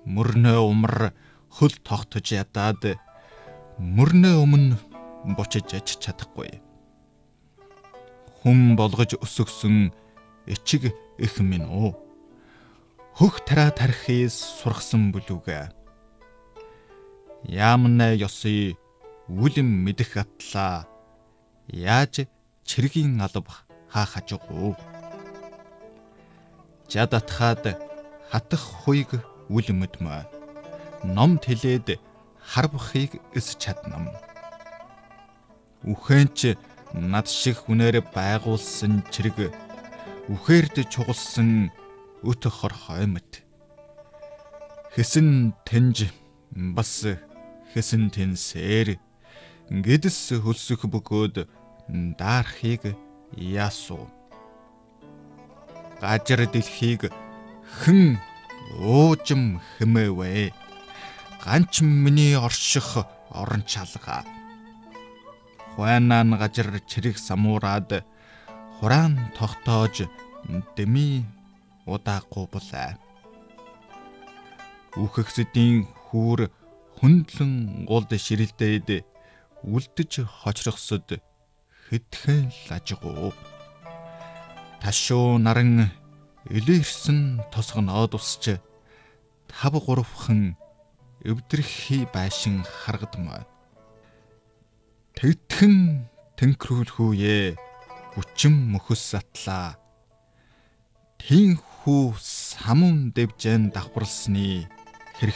мөрнөө умар хөл тогтож ядаад мөрнөө өмнө бочиж аж чадахгүй. Хүн болгож өсгсөн ичиг их минь уу. Хөх тараа тархис сургасан бүлүүгээ. Яамнаа ёсый үлэм мэдэх атлаа. Яаж чиргийн алба хаах ажиггүй. Жад атхаад хатах хуйг үл мэдмэ. Ном тэлээд харбахыг эс чаднам. Үхэнч над шиг хүнээр байгуулсан чирэг үхээрд чугалсан өт хорхой мэт. Хэсэн тэнж бас хэсэн тэнсээр гэдэс хөлсөх бөгөөд даархийг яасуу. Гажир дэлхийг хэн уужим хэмээвэ. Ганч миний орших орон чалга. Хуанан гажир чирэг самуураад хураан тогтоож дэми удаахгүй булаа. Үхэгсдийн хүүр хөндлөн гулд ширэлдээд үлдэж хочрохсод хэтхэн лажгуу. Ташуу наран илэрсэн тосгоноод усч 5-3хан өвдрөхий байшин харгадмаа. Тэгтхэн тэнхрүүлхүүе хүчим мөхөс атлаа. Тин хүү самун дэвжэн давхарлсны